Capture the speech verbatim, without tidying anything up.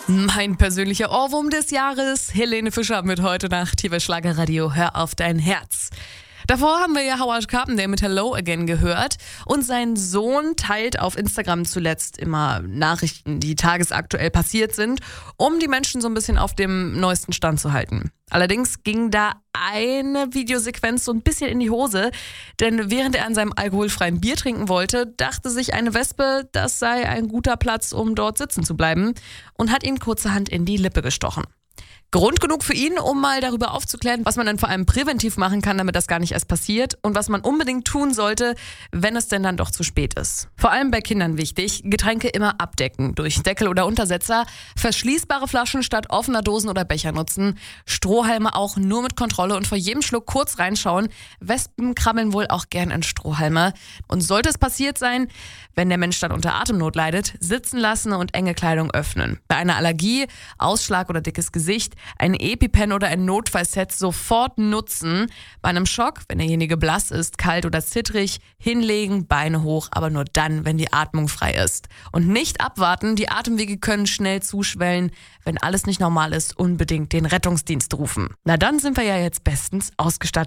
Mein persönlicher Ohrwurm des Jahres, Helene Fischer mit Heute Nacht, hier bei Schlagerradio, hör auf dein Herz. Davor haben wir ja Howard Carpendale mit Hello Again gehört und sein Sohn teilt auf Instagram zuletzt immer Nachrichten, die tagesaktuell passiert sind, um die Menschen so ein bisschen auf dem neuesten Stand zu halten. Allerdings ging da eine Videosequenz so ein bisschen in die Hose, denn während er an seinem alkoholfreien Bier trinken wollte, dachte sich eine Wespe, das sei ein guter Platz, um dort sitzen zu bleiben und hat ihn kurzerhand in die Lippe gestochen. Grund genug für ihn, um mal darüber aufzuklären, was man dann vor allem präventiv machen kann, damit das gar nicht erst passiert und was man unbedingt tun sollte, wenn es denn dann doch zu spät ist. Vor allem bei Kindern wichtig, Getränke immer abdecken, durch Deckel oder Untersetzer, verschließbare Flaschen statt offener Dosen oder Becher nutzen, Strohhalme auch nur mit Kontrolle und vor jedem Schluck kurz reinschauen. Wespen krabbeln wohl auch gern in Strohhalme. Und sollte es passiert sein, wenn der Mensch dann unter Atemnot leidet, sitzen lassen und enge Kleidung öffnen. Bei einer Allergie, Ausschlag oder dickes Gesicht, ein EpiPen oder ein Notfallset sofort nutzen. Bei einem Schock, wenn derjenige blass ist, kalt oder zittrig, hinlegen, Beine hoch, aber nur dann, wenn die Atmung frei ist. Und nicht abwarten, die Atemwege können schnell zuschwellen. Wenn alles nicht normal ist, unbedingt den Rettungsdienst rufen. Na dann sind wir ja jetzt bestens ausgestattet.